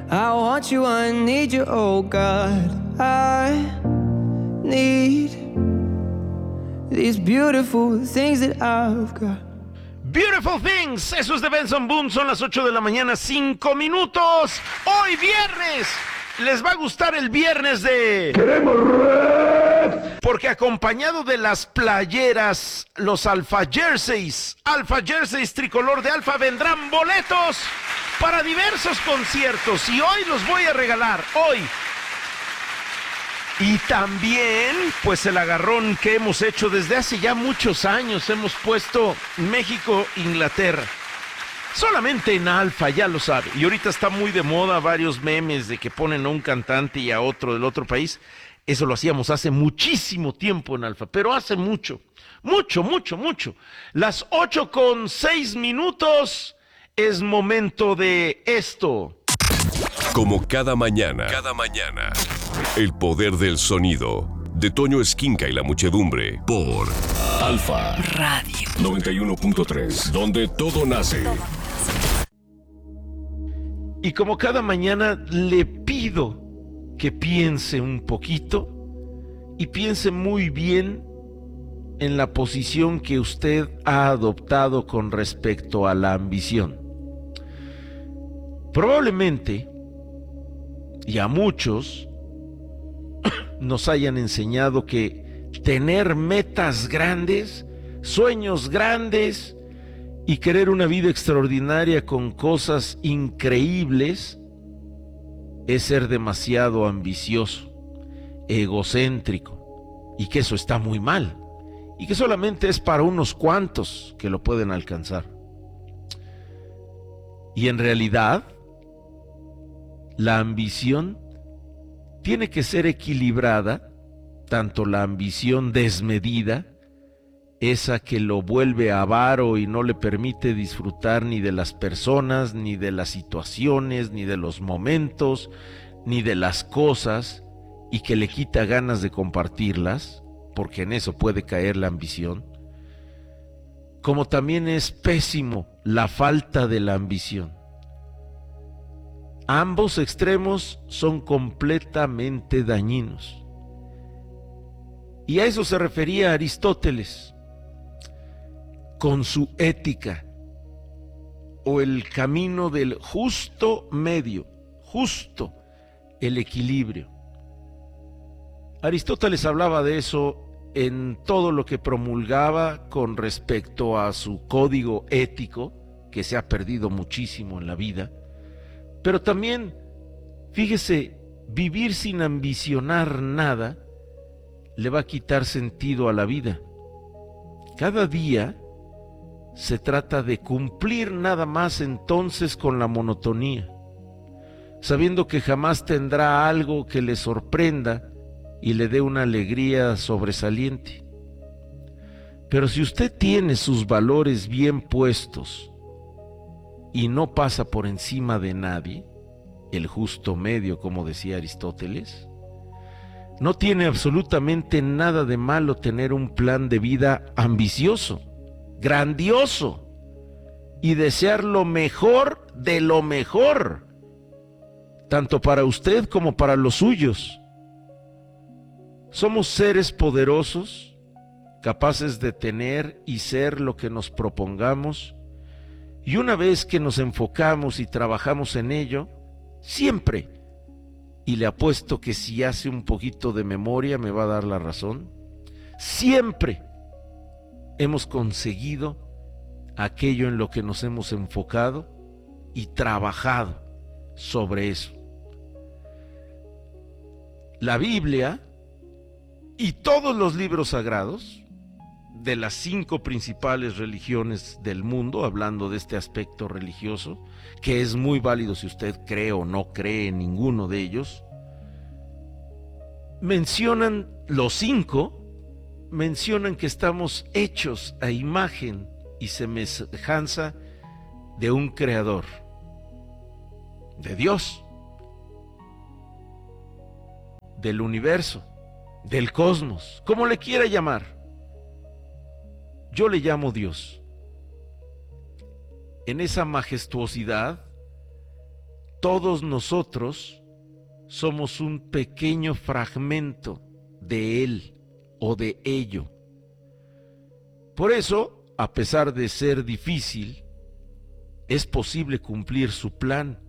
I want you, I need you, oh God. I need these beautiful things that I've got. Beautiful Things, eso es de Benson Boone, son las 8 de la mañana, 5 minutos. Hoy viernes, les va a gustar el viernes de... ¡Queremos rap! Porque acompañado de las playeras, los Alpha Jerseys tricolor de Alfa, vendrán boletos para diversos conciertos y hoy los voy a regalar, hoy. Y también, pues el agarrón que hemos hecho desde hace ya muchos años, hemos puesto México-Inglaterra. Solamente en Alfa, ya lo sabe. Y ahorita está muy de moda varios memes de que ponen a un cantante y a otro del otro país. Eso lo hacíamos hace muchísimo tiempo en Alfa, pero hace mucho. Las 8:06 es momento de esto. Como cada mañana, el poder del sonido de Toño Esquinca y la muchedumbre por Alfa Radio 91.3, donde todo nace. Y como cada mañana le pido que piense un poquito y piense muy bien en la posición que usted ha adoptado con respecto a la ambición. Probablemente, y a muchos, nos hayan enseñado que tener metas grandes, sueños grandes y querer una vida extraordinaria con cosas increíbles es ser demasiado ambicioso, egocéntrico, y que eso está muy mal, y que solamente es para unos cuantos que lo pueden alcanzar. Y en realidad, la ambición tiene que ser equilibrada, tanto la ambición desmedida, esa que lo vuelve avaro y no le permite disfrutar ni de las personas, ni de las situaciones, ni de los momentos, ni de las cosas, y que le quita ganas de compartirlas, porque en eso puede caer la ambición, como también es pésimo la falta de la ambición. Ambos extremos son completamente dañinos. Y a eso se refería Aristóteles con su ética, o el camino del justo medio, justo, el equilibrio. Aristóteles hablaba de eso en todo lo que promulgaba con respecto a su código ético, que se ha perdido muchísimo en la vida. Pero también, fíjese, vivir sin ambicionar nada le va a quitar sentido a la vida. Cada día se trata de cumplir nada más entonces con la monotonía, sabiendo que jamás tendrá algo que le sorprenda y le dé una alegría sobresaliente. Pero si usted tiene sus valores bien puestos y no pasa por encima de nadie, el justo medio, como decía Aristóteles, no tiene absolutamente nada de malo tener un plan de vida ambicioso, grandioso, y desear lo mejor de lo mejor, tanto para usted como para los suyos. Somos seres poderosos, capaces de tener y ser lo que nos propongamos, y una vez que nos enfocamos y trabajamos en ello, siempre, y le apuesto que si hace un poquito de memoria me va a dar la razón, siempre hemos conseguido aquello en lo que nos hemos enfocado y trabajado sobre eso. La Biblia y todos los libros sagrados de las 5 principales religiones del mundo, hablando de este aspecto religioso, que es muy válido si usted cree o no cree en ninguno de ellos, mencionan los 5, mencionan que estamos hechos a imagen y semejanza de un creador, de Dios, del universo, del cosmos, como le quiera llamar. Yo le llamo Dios. En esa majestuosidad todos nosotros somos un pequeño fragmento de Él o de ello. Por eso, a pesar de ser difícil, es posible cumplir su plan.